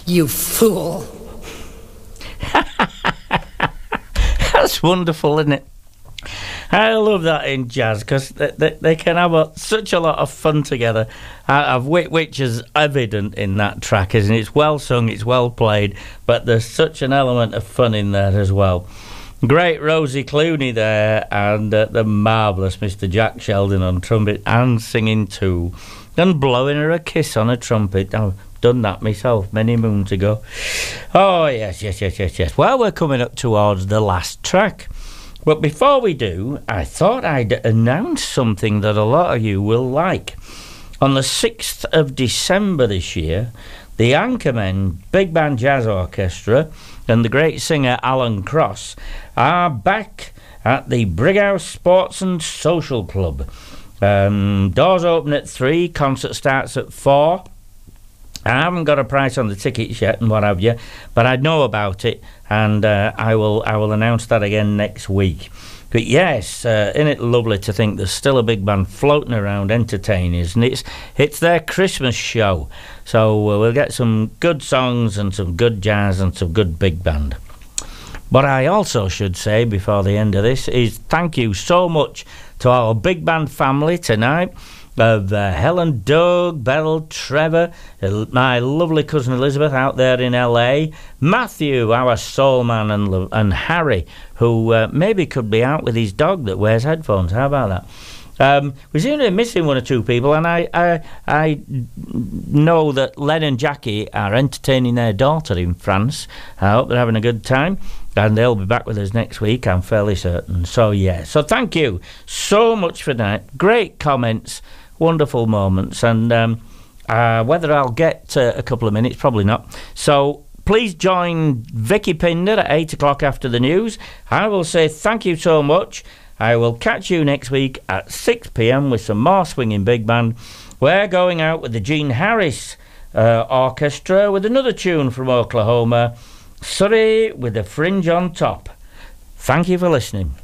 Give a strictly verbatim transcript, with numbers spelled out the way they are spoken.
You fool. That's wonderful, isn't it? I love that in jazz because they, they, they can have a, such a lot of fun together, uh, which, which is evident in that track, isn't it? It's well sung, it's well played, but there's such an element of fun in there as well. Great Rosie Clooney there, and uh, the marvellous Mister Jack Sheldon on trumpet and singing too, and blowing her a kiss on a trumpet. I've done that myself many moons ago. Oh, yes, yes, yes, yes, yes. Well, we're coming up towards the last track. But before we do, I thought I'd announce something that a lot of you will like. On the sixth of December this year, the Anchormen Big Band Jazz Orchestra and the great singer Alan Cross are back at the Brighouse Sports and Social Club. Um, doors open at three, concert starts at four. I haven't got a price on the tickets yet and what have you, but I know about it, and uh, I will I will announce that again next week. But yes, uh, isn't it lovely to think there's still a big band floating around entertaining, and it's it's their Christmas show, so uh, we'll get some good songs and some good jazz and some good big band. What I also should say before the end of this is thank you so much to our big band family tonight. Of uh, Helen, Doug, Beryl, Trevor, uh, my lovely cousin Elizabeth out there in L A, Matthew, our soul man, and, and Harry, who uh, maybe could be out with his dog that wears headphones. How about that? Um, we seem to be missing one or two people, and I, I, I know that Len and Jackie are entertaining their daughter in France. I hope they're having a good time, and they'll be back with us next week, I'm fairly certain. So, yeah. So, thank you so much for that. Great comments. Wonderful moments, and um, uh, whether I'll get uh, a couple of minutes, probably not. So please join Vicky Pinder at eight o'clock after the news. I will say thank you so much. I will catch you next week at six p m with some more swinging big band. We're going out with the Gene Harris uh, Orchestra with another tune from Oklahoma, Surrey with the Fringe on Top. Thank you for listening.